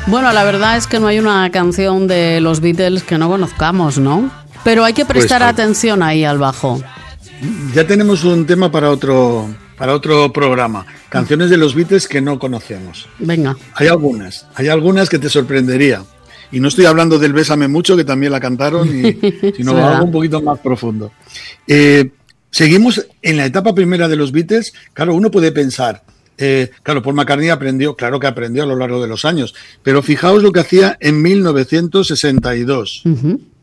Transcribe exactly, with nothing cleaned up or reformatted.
Bueno, la verdad es que no hay una canción de los Beatles que no conozcamos, ¿no? Pero hay que prestar pues, atención ahí al bajo. Ya tenemos un tema para otro, para otro programa. Canciones de los Beatles que no conocemos. Venga. Hay algunas, hay algunas que te sorprendería. Y no estoy hablando del Bésame Mucho, que también la cantaron, y, sino sí, algo un poquito más profundo. Eh, seguimos en la etapa primera de los Beatles. Claro, uno puede pensar, eh, claro, Paul McCartney aprendió, claro que aprendió a lo largo de los años, pero fijaos lo que hacía en mil novecientos sesenta y dos. Uh-huh.